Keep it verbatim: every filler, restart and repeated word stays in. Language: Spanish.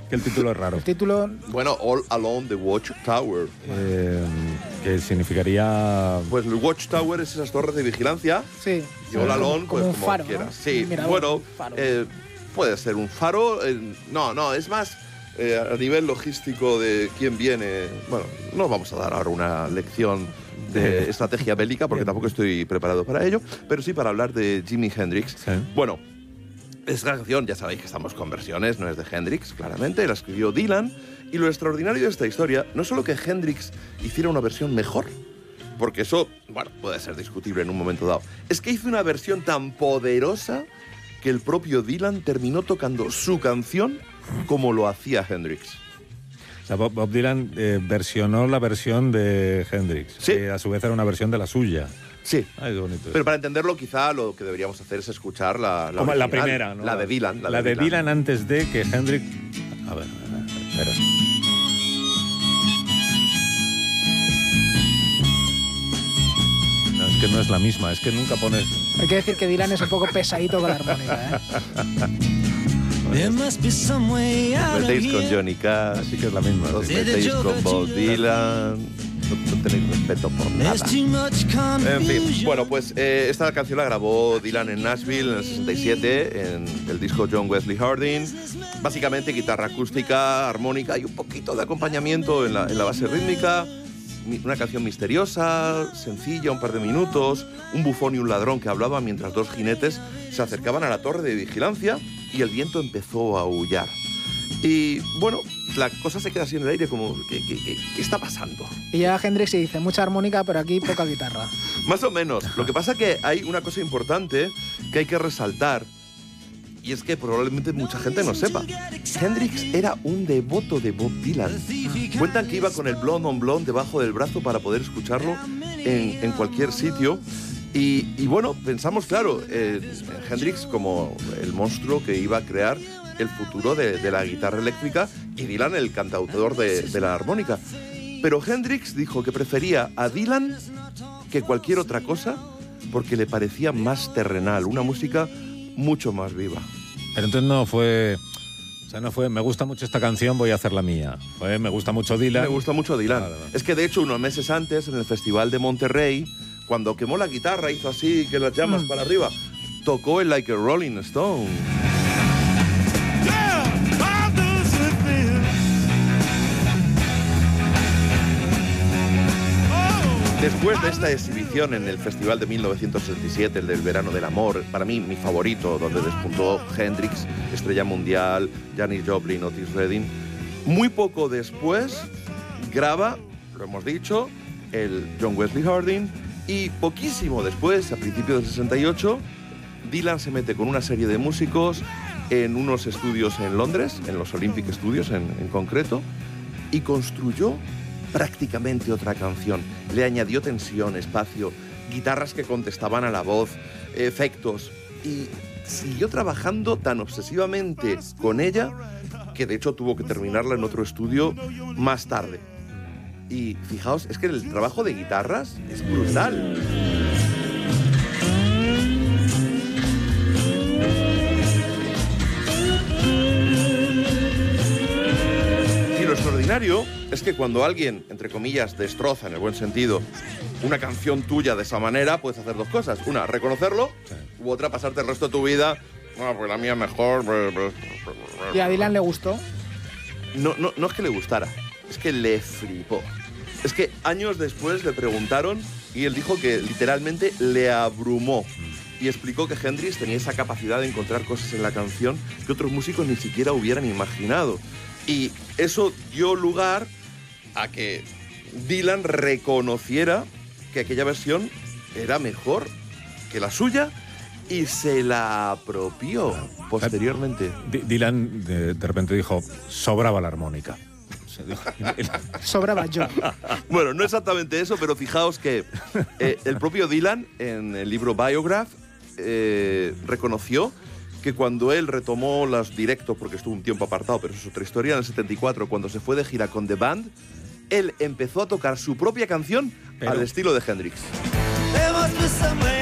Que el título es raro. El título... Bueno, All Along the Watchtower. Eh, que significaría... Pues el Watchtower es esas torres de vigilancia. Sí. Y All Along, como pues un como faro, quieras. ¿no? Sí, Mirador, bueno, faro. Eh, puede ser un faro. Eh, no, no, es más eh, a nivel logístico de quién viene. Bueno, no vamos a dar ahora una lección de estrategia bélica porque tampoco estoy preparado para ello, pero sí para hablar de Jimi Hendrix. Sí. Bueno, esta canción, ya sabéis que estamos con versiones, no es de Hendrix, claramente, la escribió Dylan, y lo extraordinario de esta historia, no solo que Hendrix hiciera una versión mejor, porque eso, bueno, puede ser discutible en un momento dado, es que hizo una versión tan poderosa que el propio Dylan terminó tocando su canción como lo hacía Hendrix. O sea, Bob, Bob Dylan eh, versionó la versión de Hendrix, Sí. que a su vez era una versión de la suya. Sí. Ay, qué bonito. Pero para entenderlo, quizá lo que deberíamos hacer es escuchar la, la, Como la original, primera, ¿no? La de Dylan. La, la de, de Dylan. Dylan antes de que Hendrix... A ver, a ver, espera. No, es que no es la misma, es que nunca pones... Hay que decir que Dylan es un poco pesadito con la armónica, ¿eh? Os metéis con Johnny Cash, Así que es la misma. os Sí. metéis con Bob Dylan, no, no tenéis respeto por nada. En fin, bueno, pues eh, esta canción la grabó Dylan en Nashville en el sesenta y siete, en el disco John Wesley Harding. Básicamente guitarra acústica, armónica y un poquito de acompañamiento en la, en la base rítmica. Una canción misteriosa, sencilla, un par de minutos, un bufón y un ladrón que hablaban mientras dos jinetes se acercaban a la torre de vigilancia y el viento empezó a aullar. Y bueno, la cosa se queda así en el aire como, ¿qué, qué, qué, qué está pasando? Y ya Hendrix sí dice, mucha armónica, pero aquí poca guitarra. Más o menos. Lo que pasa que hay una cosa importante que hay que resaltar, y es que probablemente mucha gente no sepa. Hendrix era un devoto de Bob Dylan. Cuentan que iba con el Blonde on Blonde debajo del brazo para poder escucharlo en, en cualquier sitio. Y, y bueno, pensamos, claro, eh, en Hendrix como el monstruo que iba a crear el futuro de, de la guitarra eléctrica y Dylan el cantautor de, de la armónica. Pero Hendrix dijo que prefería a Dylan que cualquier otra cosa porque le parecía más terrenal, una música mucho más viva. Pero entonces no fue... O sea, no fue, me gusta mucho esta canción, voy a hacer la mía. Fue, me gusta mucho Dylan. Me gusta mucho Dylan. Vale, vale. Es que de hecho unos meses antes, en el Festival de Monterrey, cuando quemó la guitarra, hizo así, que las llamas Mm. para arriba, tocó el Like a Rolling Stone. Después de esta exhibición en el Festival de mil novecientos sesenta y siete, el del Verano del Amor, para mí mi favorito, donde despuntó Hendrix, estrella mundial, Janis Joplin, Otis Redding, muy poco después graba, lo hemos dicho, el John Wesley Harding, y poquísimo después, a principios del sesenta y ocho, Dylan se mete con una serie de músicos en unos estudios en Londres, en los Olympic Studios en, en concreto, y construyó prácticamente otra canción. Le añadió tensión, espacio, guitarras que contestaban a la voz, efectos, y siguió trabajando tan obsesivamente con ella que de hecho tuvo que terminarla en otro estudio más tarde. Y fijaos, es que el trabajo de guitarras es brutal. Y lo extraordinario es que cuando alguien, entre comillas, destroza, en el buen sentido, una canción tuya de esa manera, puedes hacer dos cosas. Una, reconocerlo, sí. U otra, pasarte el resto de tu vida, no, pues la mía es mejor. ¿Y a Dylan le gustó? No, no, no es que le gustara, es que le flipó. Es que años después le preguntaron y él dijo que literalmente le abrumó. Y explicó que Hendrix tenía esa capacidad de encontrar cosas en la canción que otros músicos ni siquiera hubieran imaginado. Y eso dio lugar a que Dylan reconociera que aquella versión era mejor que la suya y se la apropió posteriormente. D- Dylan de, de repente dijo, sobraba la armónica. Sobraba yo. Bueno, no exactamente eso, pero fijaos que eh, el propio Dylan, en el libro Biograph, eh, reconoció que cuando él retomó los directos, porque estuvo un tiempo apartado, pero eso es otra historia, en el setenta y cuatro, cuando se fue de gira con The Band, él empezó a tocar su propia canción pero... al estilo de Hendrix.